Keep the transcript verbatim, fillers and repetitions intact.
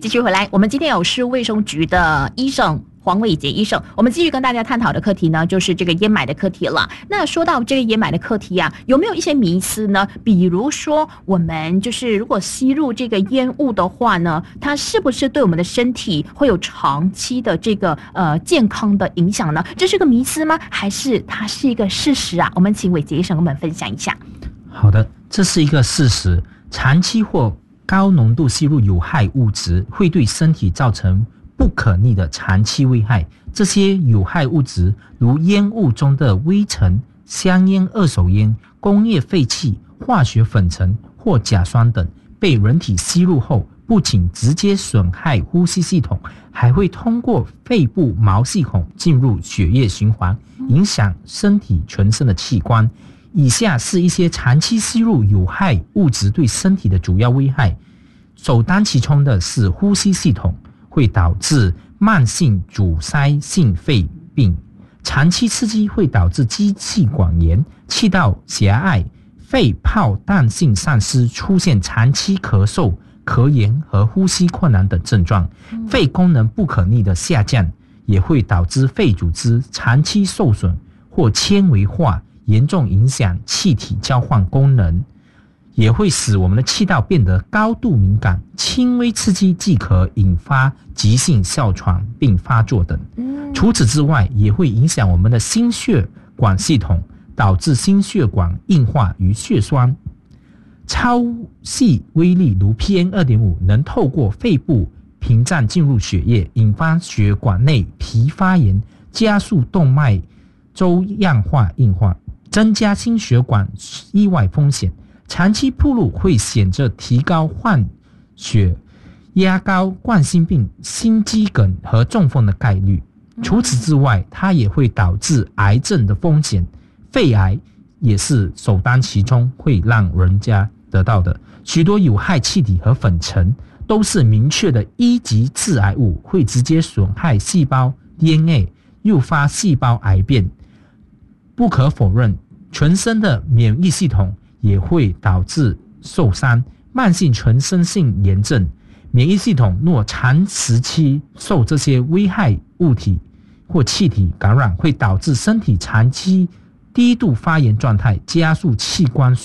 继续回来，我们今天有市卫生局的医生黄伟杰医生，我们继续跟大家探讨的课题呢，就是这个烟霾的课题了。那说到这个烟霾的课题啊，有没有一些迷思呢？比如说，我们就是如果吸入这个烟雾的话呢，它是不是对我们的身体会有长期的这个呃健康的影响呢？这是个迷思吗？还是它是一个事实啊？我们请伟杰医生跟我们分享一下。 好的，这是一个事实，长期或高浓度吸入有害物质会对身体造成不可逆的长期危害。这些有害物质如烟雾中的微尘、香烟、二手烟、工业废气、化学粉尘或甲酸等，被人体吸入后，不仅直接损害呼吸系统，还会通过肺部毛细孔进入血液循环，影响身体全身的器官。以下是一些长期吸入有害物质对身体的主要危害。首当其冲的是呼吸系统，会导致慢性阻塞性肺病。长期刺激会导致支气管炎、气道狭隘、肺泡弹性丧失，出现长期咳嗽、咳炎和呼吸困难等症状。肺功能不可逆的下降，也会导致肺组织长期受损或纤维化，严重影响气体交换功能，也会使我们的气道变得高度敏感，轻微刺激即可引发急性哮喘并发作等。除此之外，也会影响我们的心血管系统，导致心血管硬化与血栓。超细微粒如 P M 二点五 能透过肺部屏障进入血液，引发血管内皮发炎，加速动脉粥样化硬化，增加心血管意外风险。长期暴露会显著提高患血压高、冠心病、心肌梗和中风的概率。除此之外，它也会导致癌症的风险，肺癌也是首当其冲会让人家得到的。许多有害气体和粉尘都是明确的一级致癌物，会直接损害细胞 D N A， 诱发细胞癌变。不可否认，全身的免疫系统也会导致受伤。慢性全身性炎症，免疫系统若长时期受这些危害物体或气体感染，会导致身体长期低度发炎状态，加速器官